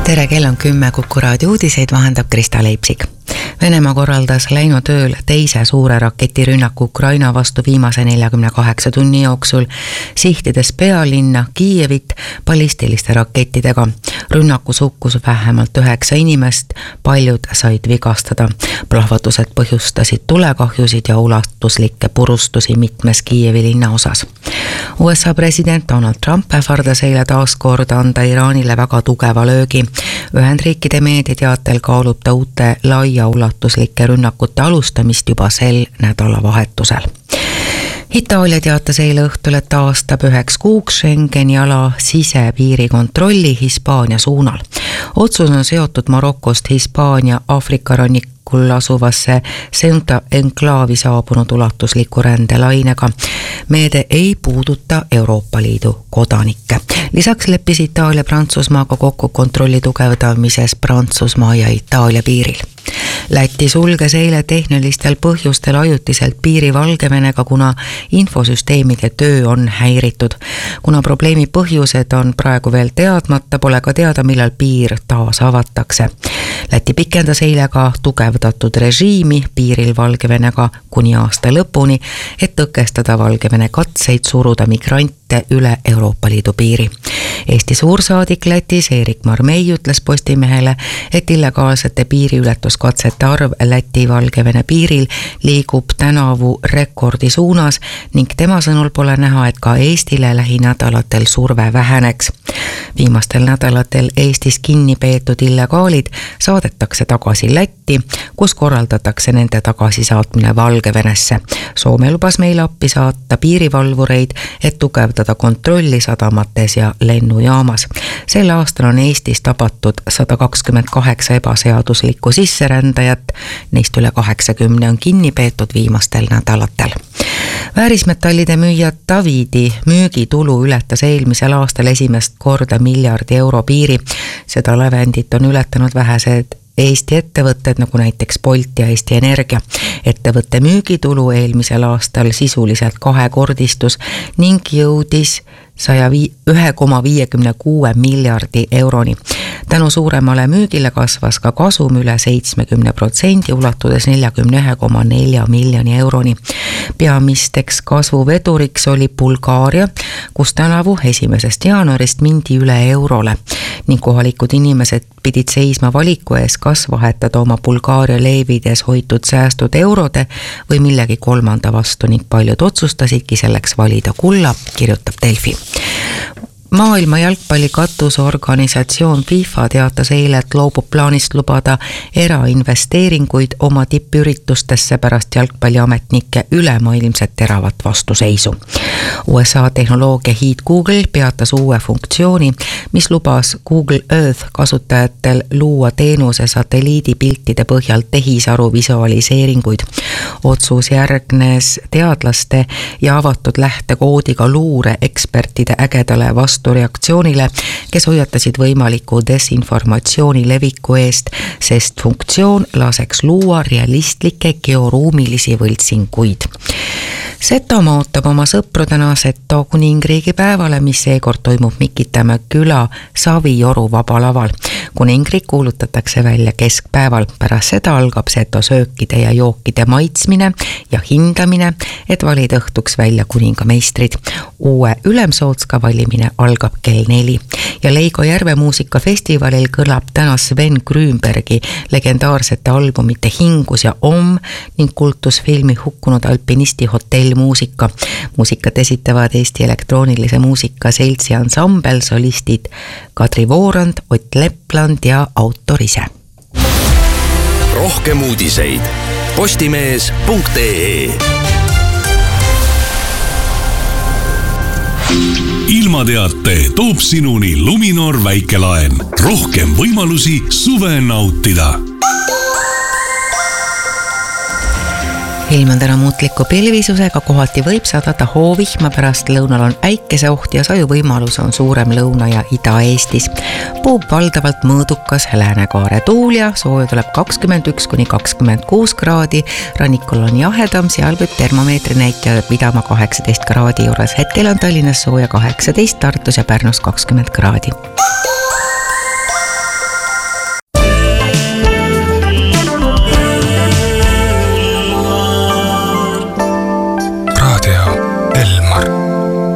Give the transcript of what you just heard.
Tere, kell on 10, Kuku raadio uudiseid vahendab Krista Leipsik. Venemaa korraldas läinud ööl teise suure raketirünnaku Ukraina vastu viimase 48 tunni jooksul, sihtides pealinna Kiievit ballistiliste rakettidega. Rünnakus hukkus vähemalt 9 inimest, paljud said vigastada. Plahvatused põhjustasid tulekahjusid ja ulatuslikke purustusi mitmes Kiievi linna osas. USA president Donald Trump ähvardas eile taas kord anda Iraanile väga tugeva löögi. Ühendriikide meediateatel kaalub ta uute laiaulatuslike rünnakute alustamist juba sel nädalavahetusel. Itaalia teatas eile õhtul, et taastab 9 kuuks Schengeni ala sisepiiri kontrolli Hispaania suunal. Otsus on seotud Marokost Hispaania Aafrika rannikul asuvasse Ceuta enklaavi saabunud ulatusliku rändelainega. Meede ei puuduta Euroopa Liidu kodanikke. Lisaks leppis Itaalia Prantsusmaaga kokku kontrolli tugevdamises Prantsusmaa ja Itaalia piiril. Läti sulges eile tehnilistel põhjustel ajutiselt piiri Valgevenega, kuna infosüsteemide töö on häiritud. Kuna probleemi põhjused on praegu veel teadmata, pole ka teada, millal piir taas avatakse. Läti pikendas eile ka tugevdatud režiimi piiril Valgevenega kuni aasta lõpuni, et tõkestada Valgevene katseid suruda migrante üle Euroopa Liidu piiri. Eesti suursaadik Lätis Erik Marmei ütles Postimehele, et illegaalsete piiriületuskatsete arv Läti-Valgevene piiril liigub tänavu rekordi suunas ning tema sõnul pole näha, et ka Eestile lähinädalatel surve väheneks. Viimastel nädalatel Eestis kinni peetud illegaalid saadetakse tagasi Lätti, kus korraldatakse nende tagasisaatmine Valgevenesse. Soome lubas meile appi saata piirivalvureid, et tugevdada kontrolli sadamates ja lennujaamas. Sel aastal on Eestis tabatud 128 ebaseaduslikku sisserändajat, neist üle 80 on kinni peetud viimastel nädalatel. Väärismetallide müüja Davidi müügitulu ületas eelmisel aastal esimest korda €1 miljardi piiri. Seda lävendit on ületanud vähesed Eesti ettevõtted, nagu näiteks Bolt ja Eesti Energia. Ettevõtte müügitulu eelmisel aastal sisuliselt kahekordistus ning jõudis 1,56 miljardi euroni. Tänu suuremale müügile kasvas ka kasum üle 70%, ulatudes 41,4 miljoni euroni. Peamisteks kasvuveduriks oli Bulgaaria, kus tänavu 1. jaanuarist mindi üle eurole ning kohalikud inimesed pidid seisma valiku ees, kas vahetada oma Bulgaaria leevides hoitud säästud eurode või millegi kolmanda vastu ning paljud otsustasidki selleks valida kulla, kirjutab Delfi. Maailma jalgpalli katusorganisatsioon FIFA teatas eile, et loobub plaanist lubada erainvesteeringuid oma tippüritustesse pärast jalgpalliametnike ülemaailmset teravat vastuseisu. USA tehnoloogia hiid Google peatas uue funktsiooni, mis lubas Google Earth kasutajatel luua teenuse satelliidipiltide põhjal tehisaru visualiseeringuid. Otsus järgnes teadlaste ja avatud lähtekoodiga luure ekspertide ägedale vastureaktsioonile, kes hoiatasid võimaliku desinformatsiooni leviku eest, sest funktsioon laseks luua realistlikke georuumilisi võltsinguid. Setomaa ootab oma sõprudena Seto kuningriigi päevale, mis seekord toimub Mikitamäe küla Savioru vabalaval. Kuningriik kuulutatakse välja keskpäeval, pärast seda algab Seto söökide ja jookide maitsmine ja hindamine, et valida õhtuks välja kuningameistrid. Uue ülemsootska valimine algab kell 4 ja Leigo Järve muusikafestivalil kõlab täna Sven Grünbergi legendaarsete albumite Hingus ja Om ning kultusfilmi Hukkunud alpinisti hotellmuusika. Muusikat esitavad Eesti elektroonilise muusika seltsi ansambel, solistid Kadri Voorand, Ott Lepland ja autor ise. Rohkem uudiseid postimees.ee. Ilmateate toob sinuni Luminor väikelaen. Rohkem võimalusi suve nautida. Ilm on täna muutliku pilvisusega, kohati võib sadada hoovihma, pärast lõunal on äikeseoht ja sajuvõimalus on suurem Lõuna- ja Ida-Eestis. Puub valdavalt mõõdukas läänekaare tuul ja sooja tuleb 21–26 kraadi. Rannikul on jahedam, seal võib termomeetri näitaja pidama 18 kraadi juures. Hetkel on Tallinnas sooja 18, Tartus ja Pärnus 20 kraadi.